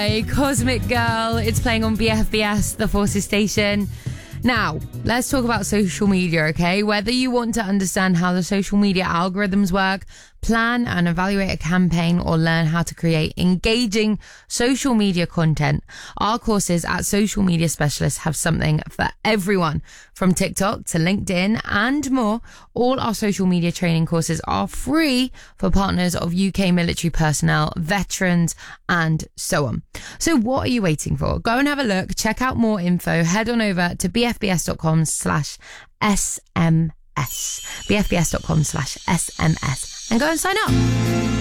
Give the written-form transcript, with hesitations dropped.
Hey, Cosmic Girl. It's playing on BFBS, the Forces station. Now, let's talk about social media, okay? Whether you want to understand how the social media algorithms work, plan and evaluate a campaign, or learn how to create engaging social media content, our courses at Social Media Specialists have something for everyone. From TikTok to LinkedIn and more, all our social media training courses are free for partners of UK military personnel, veterans, and so on. So what are you waiting for? Go and have a look. Check out more info. Head on over to bfbs.com/SMS. bfbs.com/SMS and go and sign up.